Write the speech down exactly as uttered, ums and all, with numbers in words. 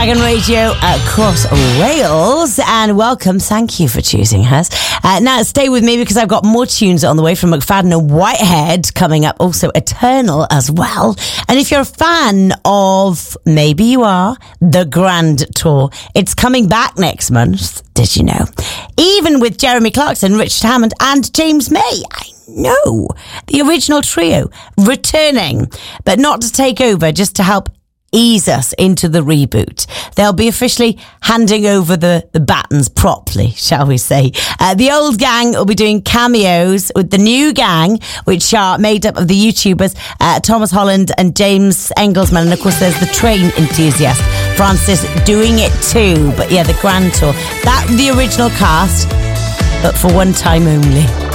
Dragon Radio across Wales, and welcome. Thank you for choosing us. Uh, now, stay with me because I've got more tunes on the way from McFadden and Whitehead coming up. Also, Eternal as well. And if you're a fan of, maybe you are, the Grand Tour, it's coming back next month. Did you know? Even with Jeremy Clarkson, Richard Hammond, and James May. I know. The original trio returning, but not to take over, just to help ease us into the reboot. They'll be officially handing over the, the batons properly, shall we say. Uh, the old gang will be doing cameos with the new gang, which are made up of the YouTubers uh, Thomas Holland and James Engelsman. And of course, there's the train enthusiast, Francis, doing it too. But yeah, the Grand Tour. That, the original cast, but for one time only.